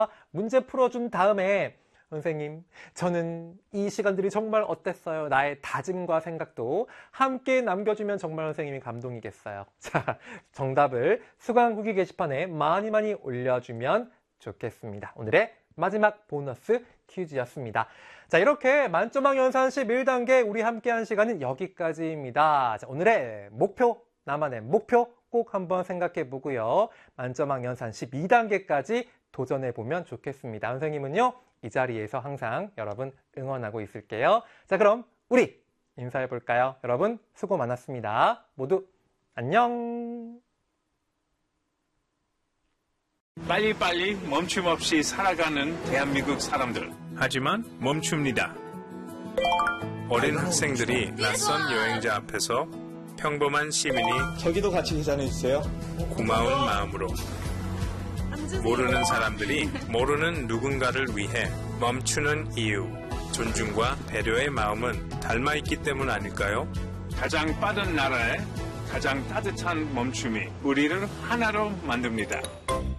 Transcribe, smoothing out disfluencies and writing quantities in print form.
문제 풀어준 다음에 선생님, 저는 이 시간들이 정말 어땠어요? 나의 다짐과 생각도 함께 남겨주면 정말 선생님이 감동이겠어요. 자, 정답을 수강 후기 게시판에 많이 올려주면 좋겠습니다. 오늘의 마지막 보너스 퀴즈였습니다. 자, 이렇게 만점왕 연산 11단계 우리 함께한 시간은 여기까지입니다. 자, 오늘의 목표, 나만의 목표 꼭 한번 생각해 보고요. 만점왕 연산 12단계까지 도전해보면 좋겠습니다. 선생님은요, 이 자리에서 항상 여러분 응원하고 있을게요. 자, 그럼 우리 인사해볼까요? 여러분 수고 많았습니다. 모두 안녕. 빨리빨리 멈춤 없이 살아가는 대한민국 사람들. 하지만 멈춥니다. 어린 학생들이 낯선 여행자 앞에서 평범한 시민이 저기도 같이 계산해주세요. 고마운 마음으로 모르는 사람들이 모르는 누군가를 위해 멈추는 이유, 존중과 배려의 마음은 닮아있기 때문 아닐까요? 가장 빠른 나라에 가장 따뜻한 멈춤이 우리를 하나로 만듭니다.